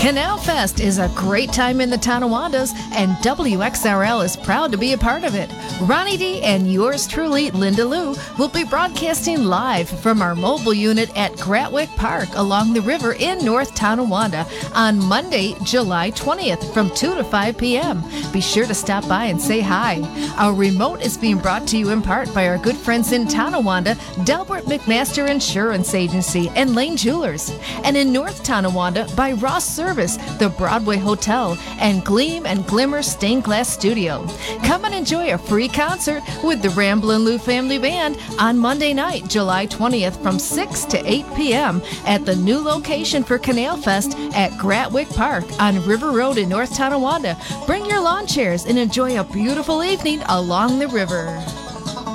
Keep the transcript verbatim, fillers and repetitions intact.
Canal Fest is a great time in the Tonawandas, and W X R L is proud to be a part of it. Ronnie D and yours truly, Linda Lou, will be broadcasting live from our mobile unit at Gratwick Park along the river in North Tonawanda on Monday, July twentieth from two to five p.m. Be sure to stop by and say hi. Our remote is being brought to you in part by our good friends in Tonawanda, Delbert McMaster Insurance Agency and Lane Jewelers, and in North Tonawanda by Ross Service, the Broadway Hotel, and Gleam and Glimmer Stained Glass Studio. Come and enjoy a free concert with the Ramblin' Lou Family Band on Monday night, July twentieth from six to eight p.m. at the new location for Canal Fest at Gratwick Park on River Road in North Tonawanda. Bring your lawn chairs and enjoy a beautiful evening along the river.